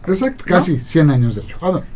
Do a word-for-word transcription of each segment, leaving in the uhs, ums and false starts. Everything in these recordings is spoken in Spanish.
Exacto, casi ¿no? cien años de hecho. A ver.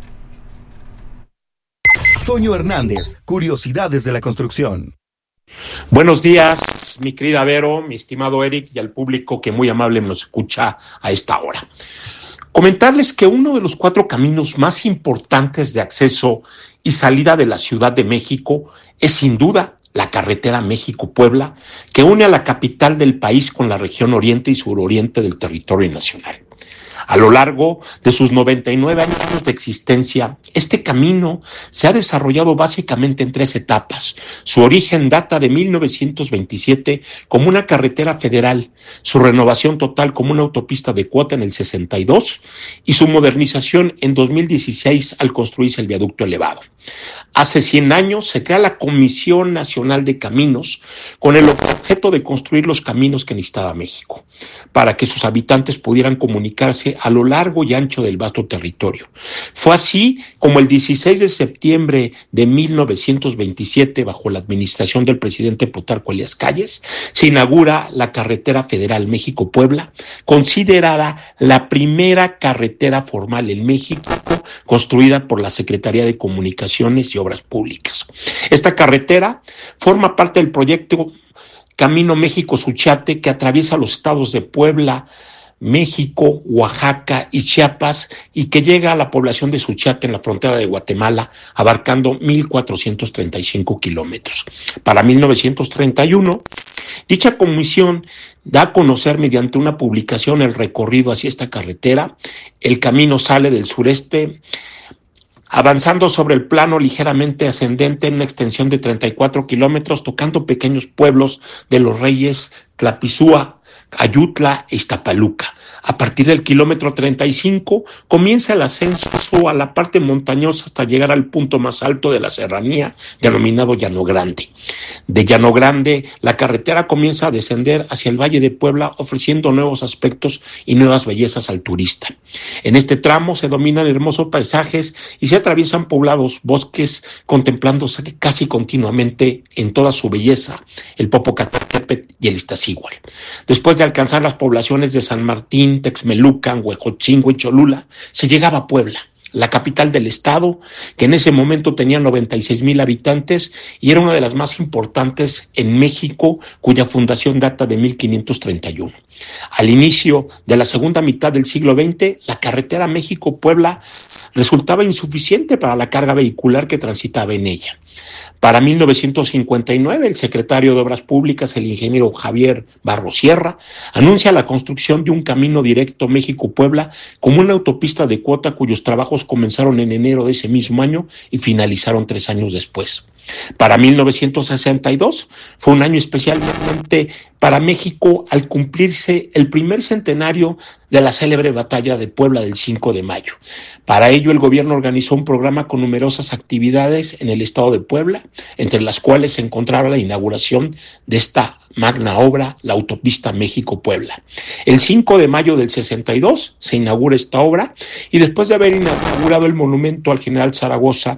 Toño Hernández, curiosidades de la construcción. Buenos días, mi querida Vero, mi estimado Eric y al público que muy amable nos escucha a esta hora. Comentarles que uno de los cuatro caminos más importantes de acceso y salida de la Ciudad de México es sin duda la carretera México-Puebla, que une a la capital del país con la región oriente y suroriente del territorio nacional. A lo largo de sus noventa y nueve años de existencia, este camino se ha desarrollado básicamente en tres etapas. Su origen data de mil novecientos veintisiete como una carretera federal, su renovación total como una autopista de cuota en el sesenta y dos y su modernización en dos mil dieciséis al construirse el viaducto elevado. Hace cien años se crea la Comisión Nacional de Caminos con el objeto de construir los caminos que necesitaba México, para que sus habitantes pudieran comunicarse a lo largo y ancho del vasto territorio. Fue así como el dieciséis de septiembre de mil novecientos veintisiete, bajo la administración del presidente Plutarco Elías Calles, se inaugura la carretera federal México-Puebla, considerada la primera carretera formal en México, construida por la Secretaría de Comunicaciones y Obras Públicas. Esta carretera forma parte del proyecto Camino México-Suchiate, que atraviesa los estados de Puebla, México, Oaxaca y Chiapas, y que llega a la población de Suchiate en la frontera de Guatemala, abarcando mil cuatrocientos treinta y cinco kilómetros. Para mil novecientos treinta y uno, dicha comisión da a conocer mediante una publicación el recorrido hacia esta carretera. El camino sale del sureste, avanzando sobre el plano ligeramente ascendente en una extensión de treinta y cuatro kilómetros, tocando pequeños pueblos de Los Reyes, Tlapizúa, Ayutla e Iztapaluca. A partir del kilómetro treinta y cinco comienza el ascenso a la parte montañosa hasta llegar al punto más alto de la serranía, denominado Llano Grande. De Llano Grande, la carretera comienza a descender hacia el Valle de Puebla, ofreciendo nuevos aspectos y nuevas bellezas al turista. En este tramo se dominan hermosos paisajes y se atraviesan poblados, bosques, contemplándose casi continuamente en toda su belleza el Popocatépetl y el Iztaccíhuatl. Después de alcanzar las poblaciones de San Martín, Texmelucan, Huejotzingo y Cholula, se llegaba a Puebla, la capital del estado, que en ese momento tenía noventa y seis mil habitantes y era una de las más importantes en México, cuya fundación data de mil quinientos treinta y uno. Al inicio de la segunda mitad del siglo veinte, la carretera México-Puebla resultaba insuficiente para la carga vehicular que transitaba en ella. Para mil novecientos cincuenta y nueve, el secretario de Obras Públicas, el ingeniero Javier Barrosierra, anuncia la construcción de un camino directo México-Puebla como una autopista de cuota cuyos trabajos comenzaron en enero de ese mismo año y finalizaron tres años después. Para mil novecientos sesenta y dos fue un año especialmente para México al cumplirse el primer centenario de la célebre batalla de Puebla del cinco de mayo. Para ello, el gobierno organizó un programa con numerosas actividades en el estado de Puebla, entre las cuales se encontraba la inauguración de esta magna obra, la autopista México-Puebla. El cinco de mayo del sesenta y dos se inaugura esta obra y después de haber inaugurado el monumento al general Zaragoza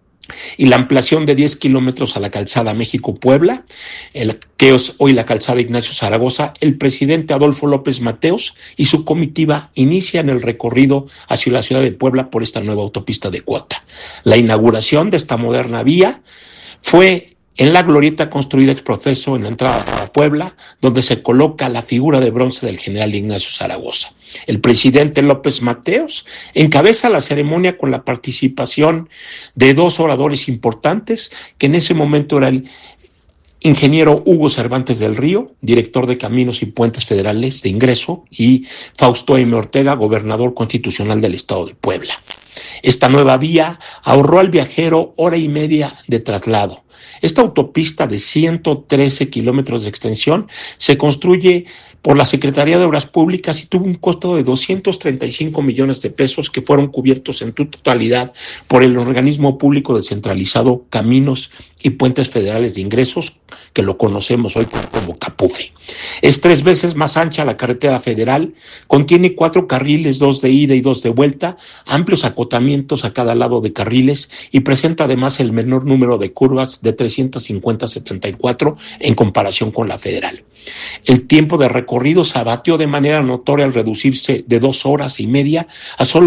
y la ampliación de diez kilómetros a la calzada México-Puebla, el que es hoy la calzada Ignacio Zaragoza, el presidente Adolfo López Mateos y su comitiva inician el recorrido hacia la ciudad de Puebla por esta nueva autopista de cuota. La inauguración de esta moderna vía fue en la glorieta construida ex profeso en la entrada a Puebla, donde se coloca la figura de bronce del general Ignacio Zaragoza. El presidente López Mateos encabeza la ceremonia con la participación de dos oradores importantes, que en ese momento era el ingeniero Hugo Cervantes del Río, director de Caminos y Puentes Federales de Ingreso, y Fausto M. Ortega, gobernador constitucional del estado de Puebla. Esta nueva vía ahorró al viajero hora y media de traslado. Esta autopista de ciento trece kilómetros de extensión se construye por la Secretaría de Obras Públicas y tuvo un costo de doscientos treinta y cinco millones de pesos que fueron cubiertos en su totalidad por el organismo público descentralizado Caminos y Puentes Federales de Ingresos, que lo conocemos hoy como CAPUFE. Es tres veces más ancha la carretera federal, contiene cuatro carriles, dos de ida y dos de vuelta, amplios acotamientos a cada lado de carriles y presenta además el menor número de curvas de trescientos cincuenta a setenta y cuatro en comparación con la federal. El tiempo de recorrido se abatió de manera notoria al reducirse de dos horas y media a solo